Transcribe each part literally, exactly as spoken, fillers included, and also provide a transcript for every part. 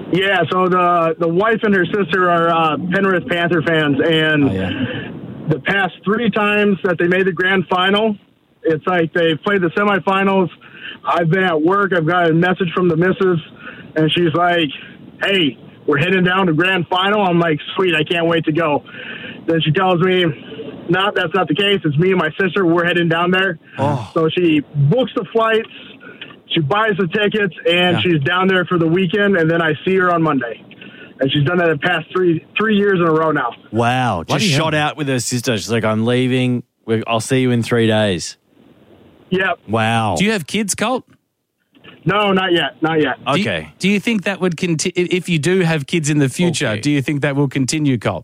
Yeah, so the the wife and her sister are uh, Penrith Panther fans, and Oh, yeah. the past three times that they made the grand final, it's like they played the semifinals. I've been at work. I've got a message from the missus, and she's like, hey, we're heading down to grand final. I'm like, sweet, I can't wait to go. Then she tells me, no, that's not the case. It's me and my sister. We're heading down there. Oh. So she books the flights. She buys the tickets, and Yeah. she's down there for the weekend, and then I see her on Monday. And she's done that the past three three years in a row now. Wow. Just Bloody shot hell. out with her sister. She's like, I'm leaving. We- I'll see you in three days. Yep. Wow. Do you have kids, Colt? No, not yet. Not yet. Do you- Okay. Do you, think that would continue, if you do have kids in the future, Okay. do you think that will continue, Colt?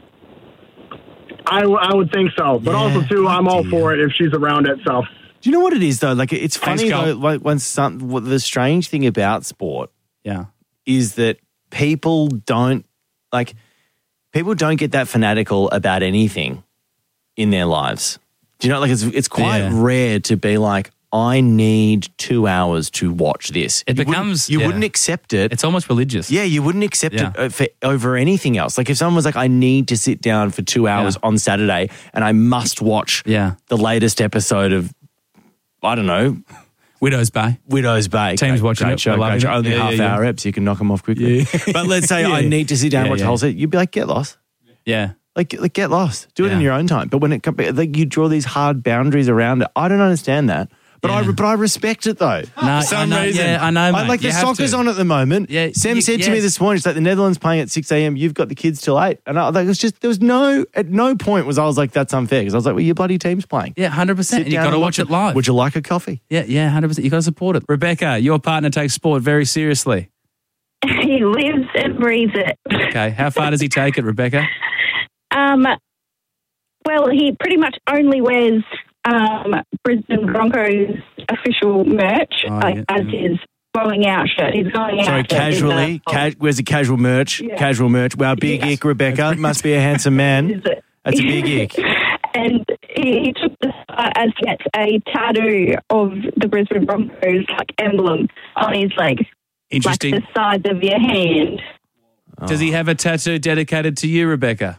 I, w- I would think so. But Yeah, also, too, I'm all dear. for it if she's around it. So, Do you know what it is, though? Like, it's Thanks, funny, Carl. though, like, when some, what the strange thing about sport Yeah. is that people don't, like, people don't get that fanatical about anything in their lives. Do you know, like, it's, it's quite Yeah. rare to be like, I need two hours to watch this. It You wouldn't- becomes- You yeah. wouldn't accept it. It's almost religious. Yeah, you wouldn't accept Yeah. it uh, for, over anything else. Like if someone was like, I need to sit down for two hours Yeah. on Saturday and I must watch Yeah. the latest episode of, I don't know, Widow's Bay. Widow's Bay. Team's Great- watching great it. show, We're great loving show. it. Only Yeah, half yeah, hour eps, you can knock them off quickly. Yeah. But let's say Yeah. I need to sit down and Yeah, watch yeah. the whole set. You'd be like, get lost. Yeah. Like, like get lost. Do it in Yeah. your own time. But when it comes, like you draw these hard boundaries around it. I don't understand that. But I Yeah. but I respect it though. No, for some I know- reason. yeah, I know, mate. like You the have soccer's to. on at the moment. Yeah, Sam y- said to me yes. this morning, she's like the Netherlands playing at six a.m. You've got the kids till eight, and I like it was just there was no at no point was I was like that's unfair because I was like, well, your bloody team's playing. Yeah, one hundred percent. Sit And you've down got to and watch it live. Would you like a coffee? Yeah, yeah, one hundred percent. You've got to support it. Rebecca, your partner takes sport very seriously. He lives and breathes it. Okay. How far does he take it, Rebecca? Um, well, he pretty much only wears um, Brisbane Broncos official merch, Oh, like yeah, as yeah. his going out shirt. His going out Sorry, shirt is, casually. uh, Ca- where's the casual merch? Yeah. Casual merch. Wow, big Yeah. ick, Rebecca. Must be a handsome man. is it? That's a big ick. And he, he took this uh, as yet a tattoo of the Brisbane Broncos like emblem on his leg, Interesting. like the size of your hand. Does he have a tattoo dedicated to you, Rebecca?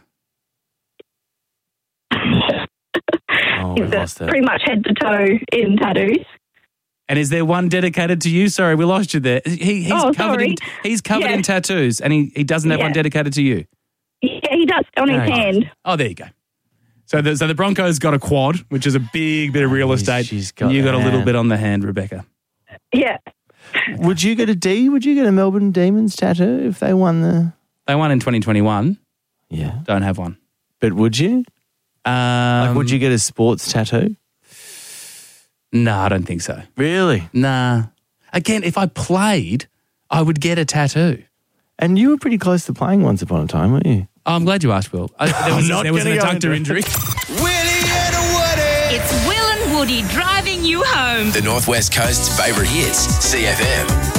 Oh, we He's uh, lost it. pretty much head to toe in tattoos. And is there one dedicated to you? Sorry, we lost you there. He, he's Oh, covered in sorry. he's covered Yeah. in tattoos, and he, he doesn't have Yeah. one dedicated to you. Yeah, he does on his Okay. hand. Oh, there you go. So the, so the Broncos got a quad, which is a big bit of real She's- estate. she's got you got a a little hand. bit on the hand, Rebecca. Yeah. Would you get a D? Would you get a Melbourne Demons tattoo if they won the? They won in twenty twenty-one. Yeah, Don't have one. but would you? Um, Like, would you get a sports tattoo? No, I don't think so. Really? Nah. Again, if I played, I would get a tattoo. And you were pretty close to playing once upon a time, weren't you? Oh, I'm glad you asked, Will. I, there was, not there was an gonna go adductor into injury. Willie and Woody. It's Will and Woody driving you home. The Northwest Coast's favourite hits, C F M.